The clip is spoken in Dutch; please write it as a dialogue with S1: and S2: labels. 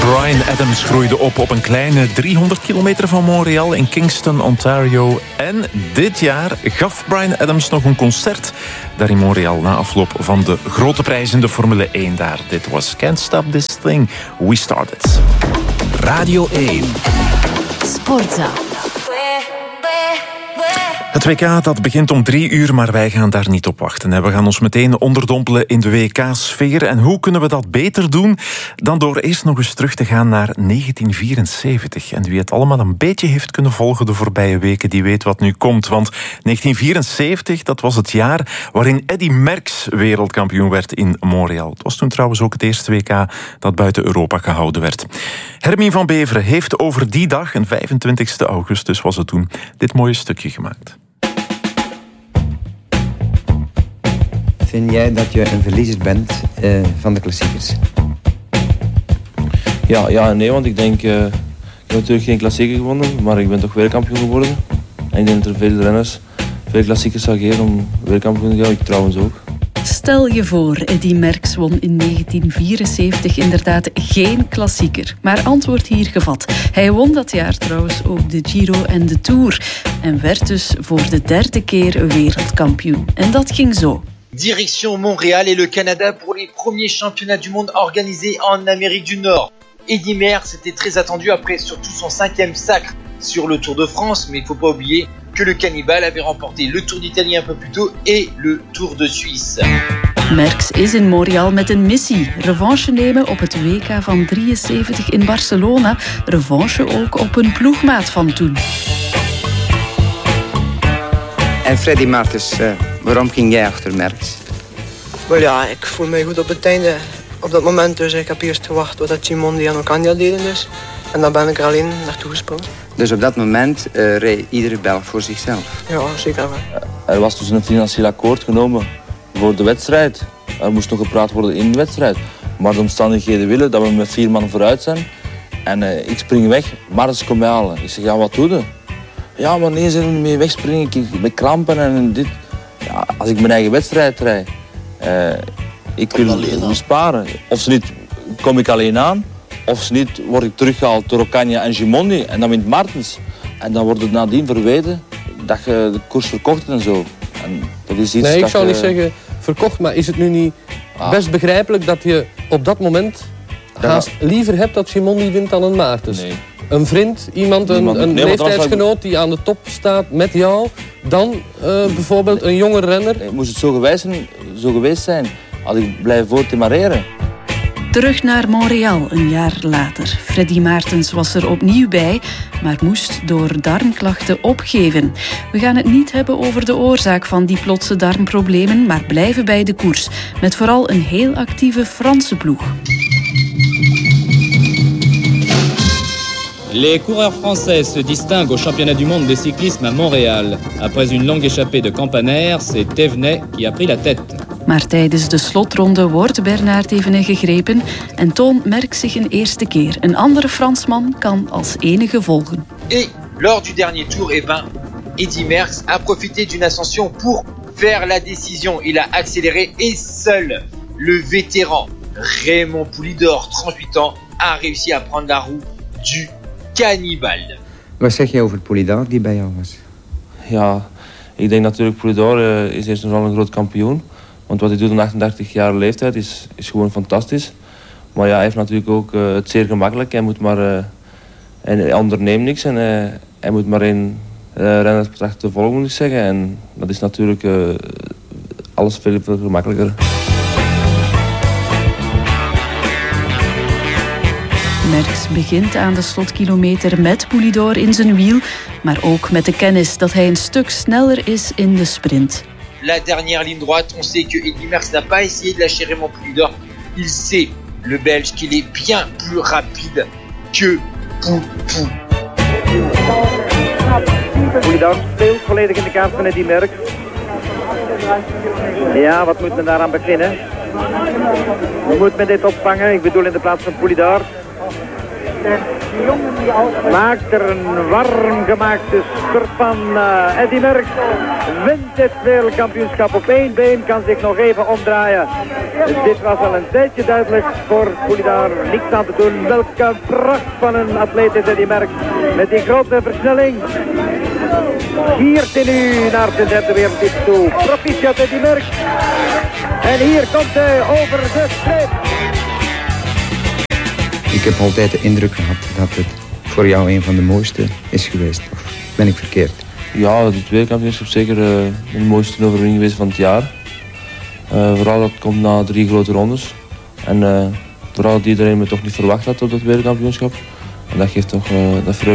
S1: Bryan Adams groeide op een kleine 300 kilometer van Montreal in Kingston, Ontario. En dit jaar gaf Bryan Adams nog een concert daar in Montreal na afloop van de grote prijs in de Formule 1 daar. Dit was Can't Stop This Thing, We Started.
S2: Radio 1.
S3: Sportza.
S1: Het WK dat begint om 3:00, maar wij gaan daar niet op wachten. We gaan ons meteen onderdompelen in de WK-sfeer. En hoe kunnen we dat beter doen dan door eerst nog eens terug te gaan naar 1974. En wie het allemaal een beetje heeft kunnen volgen de voorbije weken, die weet wat nu komt. Want 1974, dat was het jaar waarin Eddy Merckx wereldkampioen werd in Montreal. Het was toen trouwens ook het eerste WK dat buiten Europa gehouden werd. Hermine van Beveren heeft over die dag, en 25 augustus was het toen, dit mooie stukje gemaakt.
S4: Vind jij dat je een verliezer bent van de klassiekers?
S5: Ja en nee, want ik denk... ik heb natuurlijk geen klassieker gewonnen, maar ik ben toch wereldkampioen geworden. En ik denk dat er veel renners veel klassiekers zou geven om wereldkampioen te gaan. Ik trouwens ook.
S3: Stel je voor, Eddy Merckx won in 1974 inderdaad geen klassieker. Maar antwoord hier gevat. Hij won dat jaar trouwens ook de Giro en de Tour. En werd dus voor de derde keer wereldkampioen. En dat ging zo.
S6: Direction Montréal et le Canada pour les premiers championnats du monde organisés en Amérique du Nord. Eddy Merckx était très attendu après surtout son 5e sacre sur le Tour de France, mais il ne faut pas oublier que le cannibale avait remporté le Tour d'Italie un peu plus tôt et le Tour de Suisse.
S3: Merckx is in Montreal met een missie. Revanche nemen op het WK van 73 in Barcelona. Revanche ook op een ploegmaat van toen.
S4: En Freddy Maartens, waarom ging jij achter Merckx?
S7: Wel ja, ik voel mij goed op het einde. Op dat moment dus, ik heb eerst gewacht wat Gimondi en Ocaña deden dus. En dan ben ik er alleen naartoe gesprongen.
S4: Dus op dat moment reed iedere Belg voor zichzelf?
S7: Ja, zeker wel.
S5: Er was dus een financieel akkoord genomen voor de wedstrijd. Er moest nog gepraat worden in de wedstrijd. Maar de omstandigheden willen dat we met 4 man vooruit zijn. En ik spring weg, Martens komt mij halen. Ik zeg, ja, wat doe je? Ja, maar nee, ze zijn mee wegspringen, ik met krampen en dit. Ja, als ik mijn eigen wedstrijd rijd, ik wil besparen. Of ze niet, kom ik alleen aan. Of ze niet, word ik teruggehaald door Ocaña en Gimondi. En dan wint Martens. En dan wordt het nadien verweten dat je de koers verkocht hebt en zo. En dat is iets
S8: ik zou niet zeggen verkocht, maar is het nu niet best begrijpelijk dat je op dat moment haast liever hebt dat Gimondi wint dan een Maartens? Nee. Een vriend, een leeftijdsgenoot die aan de top staat met jou, dan bijvoorbeeld een jonge renner?
S5: Nee, moest het zo geweest zijn, had ik blijven voortdemareren.
S3: Terug naar Montreal een jaar later. Freddy Maartens was er opnieuw bij, maar moest door darmklachten opgeven. We gaan het niet hebben over de oorzaak van die plotse darmproblemen, maar blijven bij de koers. Met vooral een heel actieve Franse ploeg.
S9: Les coureurs français se distinguent au championnat du monde de cyclisme à Montréal. Après une longue échappée de Campaner, c'est Thévenet qui a pris la tête.
S3: Maar tijdens de slotronde wordt Bernard Thévenet gegrepen en toont Merckx zich een eerste keer. Een andere Fransman kan als enige volgen.
S6: Et lors du dernier tour, Eddy Merckx a profité d'une ascension pour faire la décision. Il a accéléré et seul le vétéran Raymond Poulidor, 38 ans, a réussi à prendre la roue du cannibale.
S4: Wat zeg je over Poulidor die bij jou was?
S5: Ja, ik denk natuurlijk Poulidor is eerst en vooral een groot kampioen. Want wat hij doet op 38 jaar leeftijd is gewoon fantastisch. Maar ja, hij heeft natuurlijk ook het zeer gemakkelijk. Hij moet maar... hij onderneemt niks en hij moet maar één rennersbedrag te volgen, moet ik zeggen. En dat is natuurlijk alles veel gemakkelijker.
S3: Merckx begint aan de slotkilometer met Poulidor in zijn wiel, maar ook met de kennis dat hij een stuk sneller is in de sprint.
S6: La dernière ligne droite, on sait que Eddy Merckx n'a pas essayé de lâcher Raymond Poulidor. Il sait, le Belge, qu'il est bien plus rapide que Poulidor.
S10: Poulidor speelt volledig in de kaart van Eddy Merckx. Ja, wat moet men daaraan beginnen? Hoe moet men dit opvangen? Ik bedoel in de plaats van Poulidor. maakt er een warm gemaakte spurt van. Eddy Merckx wint dit wereldkampioenschap op 1 been, kan zich nog even omdraaien. Dit was al een tijdje duidelijk voor Poulidor. Niks aan te doen. Welke pracht van een atleet is Eddy Merckx. Met die grote versnelling. Giert hij nu naar de derde wereldtitel toe. Proficiat Eddy Merckx. En hier komt hij over de streep.
S4: Ik heb altijd de indruk gehad dat het voor jou een van de mooiste is geweest. Of ben ik verkeerd?
S5: Ja, het wereldkampioenschap is zeker de mooiste overwinning geweest van het jaar. Vooral dat komt na 3 grote rondes. En vooral dat iedereen me toch niet verwacht had op dat wereldkampioenschap. En dat geeft toch dat